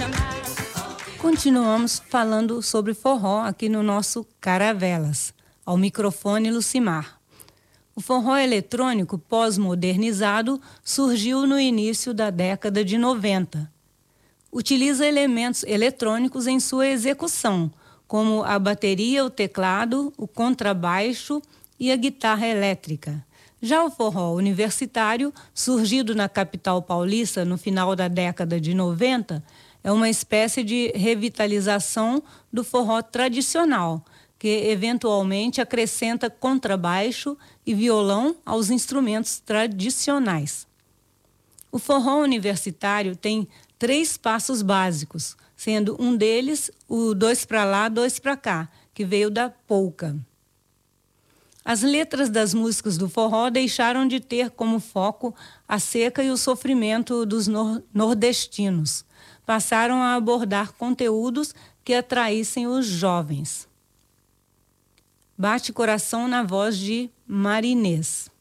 Continuamos falando sobre forró aqui no nosso Caravelas. Ao microfone, Lucimar. O forró eletrônico pós-modernizado surgiu no início da década de 90. Utiliza elementos eletrônicos em sua execução, como a bateria, o teclado, o contrabaixo e a guitarra elétrica. Já o forró universitário, surgido na capital paulista no final da década de 90, é uma espécie de revitalização do forró tradicional, que eventualmente acrescenta contrabaixo e violão aos instrumentos tradicionais. O forró universitário tem 3 passos básicos, sendo um deles o 2 para lá, 2 para cá, que veio da polca. As letras das músicas do forró deixaram de ter como foco a seca e o sofrimento dos nordestinos. Passaram a abordar conteúdos que atraíssem os jovens. Bate Coração na voz de Marinês.